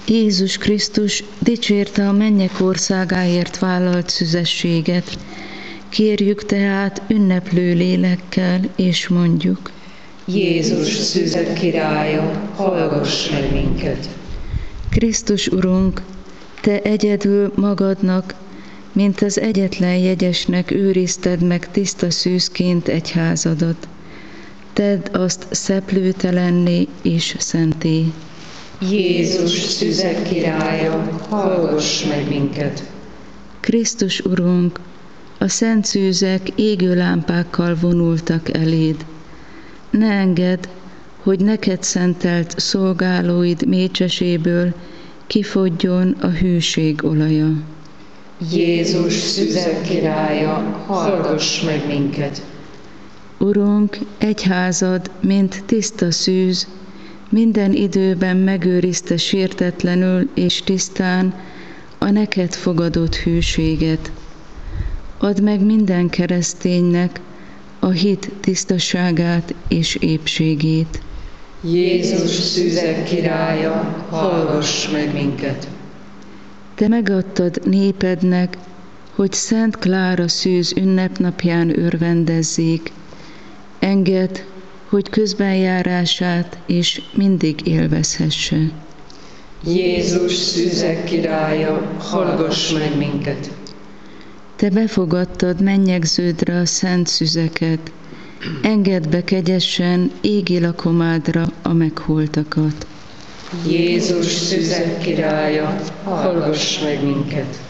Jézus Krisztus dicsérte a mennyek országáért vállalt szüzességet. Kérjük tehát ünneplő lélekkel, és mondjuk: Jézus szüzek királya, hallgass meg minket! Krisztus Urunk, Te egyedül magadnak, mint az egyetlen jegyesnek őrizted meg tiszta szűzként egyházadat. Tedd azt szeplőtelenné és szenté. Jézus szüzek királya, hallgass meg minket! Krisztus Urunk, a szent szűzek égő lámpákkal vonultak eléd. Ne engedd, hogy neked szentelt szolgálóid mécseséből kifogjon a hűség olaja. Jézus szüzek királya, hallgass meg minket! Urunk, egyházad, mint tiszta szűz, minden időben megőrizte sértetlenül és tisztán a neked fogadott hűséget. Add meg minden kereszténynek a hit tisztaságát és épségét. Jézus szüzek királya, hallgass meg minket! Te megadtad népednek, hogy Szent Klára szűz ünnepnapján örvendezzék. Engedd, hogy közbenjárását is mindig élvezhesse. Jézus szüzek királya, hallgass meg minket! Te befogadtad mennyegződre a szent szüzeket, engedd be kegyesen égi lakomádra a megholtakat. Jézus szüzek királya, hallgass meg minket!